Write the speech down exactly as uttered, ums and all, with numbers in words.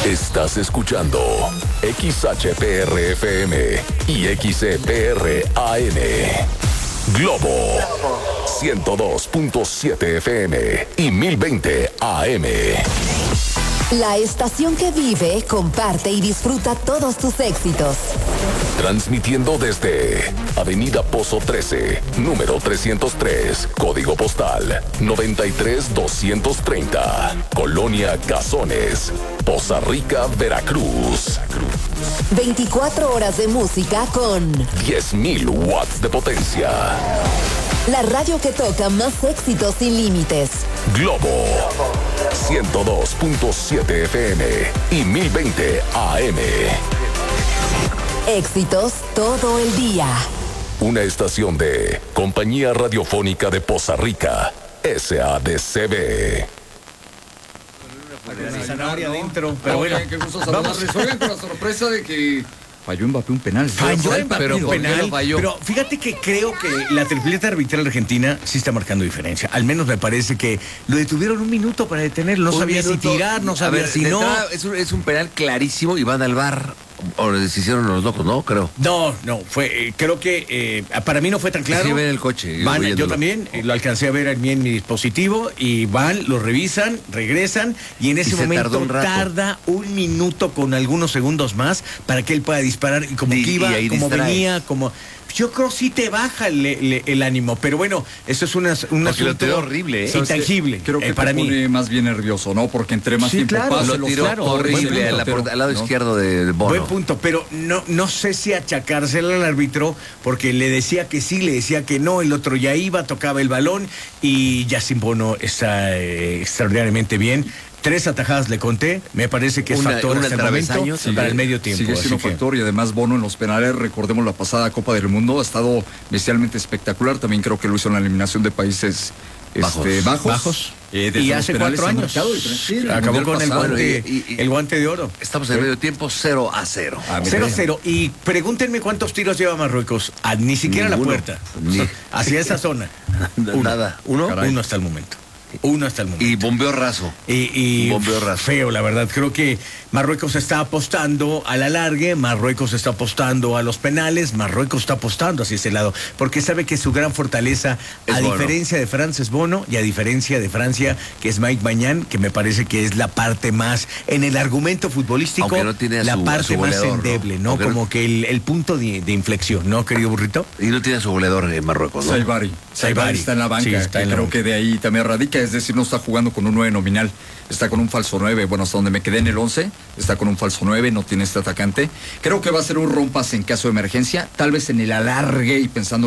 Estás escuchando X H P R F M y X E P R A N. Globo ciento dos punto siete F M y mil veinte A M. La estación que vive, comparte y disfruta todos tus éxitos. Transmitiendo desde Avenida Pozo trece, número trescientos tres, código postal noventa y tres doscientos treinta, Colonia Cazones, Poza Rica, Veracruz. veinticuatro horas de música con diez mil watts de potencia. La radio que toca más éxitos sin límites. Globo ciento dos punto siete F M y mil veinte A M. Éxitos todo el día. Una estación de Compañía Radiofónica de Poza Rica, S A D C B. Una zanahoria adentro, pero Oigan, bueno, qué gusto saludarles. Oigan, con la sorpresa de que falló Mbappé un penal. falló Pero, Mbappé pero un ¿por qué penal, lo falló? pero fíjate que creo que la tripleta arbitral argentina sí está marcando diferencia. Al menos me parece que lo detuvieron un minuto para detenerlo. No Un sabía minuto. si tirar, no A sabía ver, si de no. entrada, Es un, es un penal clarísimo y van al bar. O se hicieron los locos, ¿no? Creo. No, no, fue, eh, creo que eh, para mí no fue tan claro. Sí, ven el coche. Van, yo oyéndolo. también eh, lo alcancé a ver en mi, en mi dispositivo y van, lo revisan, regresan y en ese Y se momento tardó un rato. tarda un minuto con algunos segundos más para que él pueda disparar y como Y- que y iba, ahí como distrae. venía, como yo creo sí te baja el, el- el ánimo, pero bueno, eso es una, un Porque lo asunto tiró horrible, ¿eh? ¿Sabes qué? intangible Creo que eh, para te mí. pone más bien nervioso, ¿no? Porque entre más Sí, tiempo claro, pase, Lo los tiró claro, buen horrible punto, a la pero- por- al lado ¿no? izquierdo de, de Bono. Buen punto, pero no, no sé si achacársela al árbitro porque le decía que sí, le decía que no, el otro ya iba, tocaba el balón y Yacine Bono está eh, extraordinariamente bien. Tres atajadas le conté, me parece que es Una- factor una hasta el travesaño, momento sigue- para el medio tiempo. Sigue siendo así que- factor y además Bono en los penales, recordemos la pasada Copa del Mundo, ha estado bestialmente espectacular. También creo que lo hizo en la eliminación de países Bajos. este, bajos. Bajos. Eh, desde y los hace penales cuatro ha años marcado diferencia. Sí, en el acabó Mundial con el pasado. guante, y- y- el guante de oro. Estamos en medio tiempo cero a cero. Ah, mira. cero a cero. Y pregúntenme cuántos tiros lleva Marruecos. Ah, ni siquiera Ninguno. la puerta. Ni- Hacia esa zona. Uno. Nada. ¿Uno? Caray. Uno hasta el momento. Uno hasta el momento. Y bombeo raso. Y, y Bombeo raso. feo, la verdad. Creo que Marruecos está apostando a la largue, Marruecos está apostando a los penales, Marruecos está apostando hacia ese lado, porque sabe que su gran fortaleza, Es a Bono. diferencia de Francia, es Bono, y a diferencia de Francia, que es Mike Maignan, que me parece que es la parte más, en el argumento futbolístico, Aunque no tiene a la su- a parte su más goleador, ¿no? endeble, ¿no? Aunque no- Como que el, el punto de, de inflexión, ¿no, querido burrito? Y no tiene a su goleador en Marruecos, ¿no? Saibari. Saibari está en la banca, Sí, está que en la creo banca. que de ahí también radica, es decir, no está jugando con un nueve nominal, está con un falso nueve, bueno, hasta donde me quedé en el once, está con un falso nueve, no tiene este atacante. Creo que va a ser un rompas en caso de emergencia, tal vez en el alargue y pensando